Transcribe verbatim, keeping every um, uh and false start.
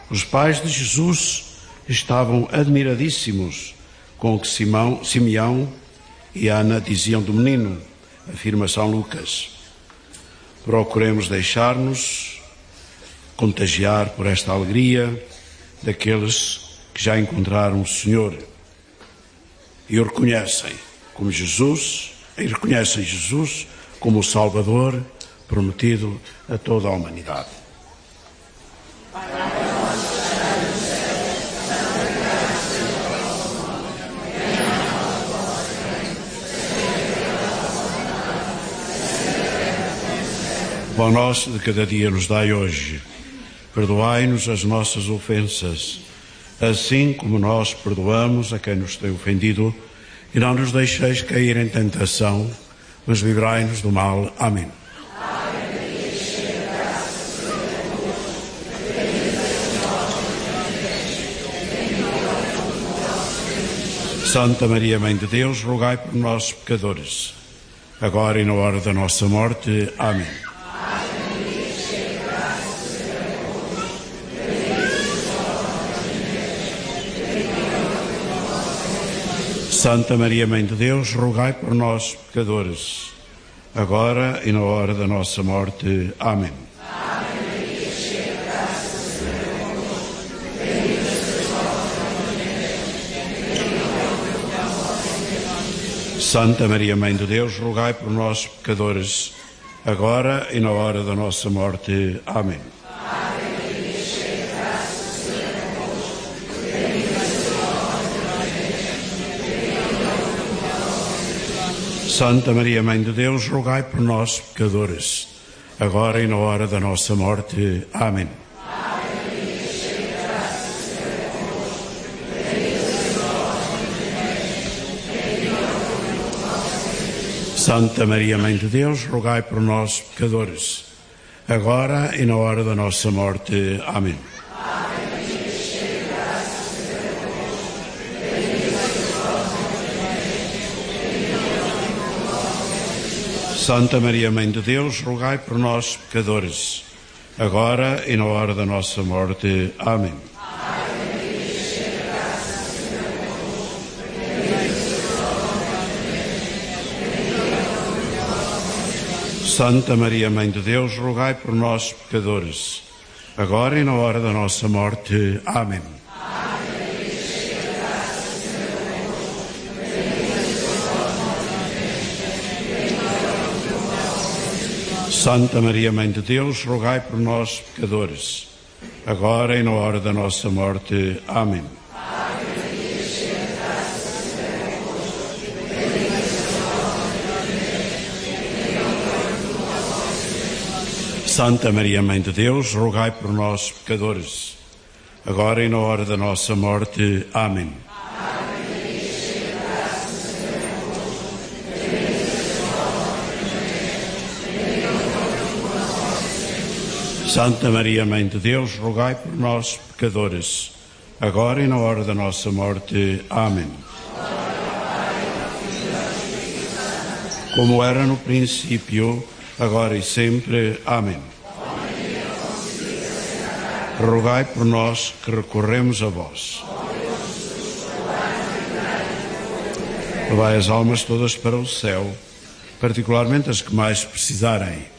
Os pais de Jesus estavam admiradíssimos com o que Simão, Simeão e Ana diziam do menino, afirma São Lucas. Procuremos deixar-nos contagiar por esta alegria daqueles que já encontraram o Senhor e o reconhecem como Jesus, e reconhecem Jesus como o Salvador prometido a toda a humanidade. O pão nosso de cada dia nos dai hoje. Perdoai-nos as nossas ofensas, assim como nós perdoamos a quem nos tem ofendido, e não nos deixeis cair em tentação, mas livrai-nos do mal. Amém. Santa Maria, Mãe de Deus, rogai por nós, pecadores, agora e na hora da nossa morte. Amém. Santa Maria, Mãe de Deus, rogai por nós, pecadores, agora e na hora da nossa morte. Amém. Santa Maria, Mãe de Deus, rogai por nós, pecadores, agora e na hora da nossa morte. Amém. Santa Maria, Mãe de Deus, rogai por nós, pecadores, agora e na hora da nossa morte. Amém. Santa Maria, Mãe de Deus, rogai por nós, pecadores, agora e na hora da nossa morte. Amém. Santa Maria, Mãe de Deus, rogai por nós, pecadores, agora e na hora da nossa morte. Amém. Santa Maria, Mãe de Deus, rogai por nós, pecadores, agora e na hora da nossa morte. Amém. Santa Maria, Mãe de Deus, rogai por nós, pecadores, agora e na hora da nossa morte. Amém. Santa Maria, Mãe de Deus, rogai por nós, pecadores, agora e na hora da nossa morte. Amém. Santa Maria, Mãe de Deus, rogai por nós, pecadores, agora e na hora da nossa morte. Amém. Como era no princípio, agora e sempre. Amém. Rogai por nós que recorremos a vós. Levai as almas todas para o céu, particularmente as que mais precisarem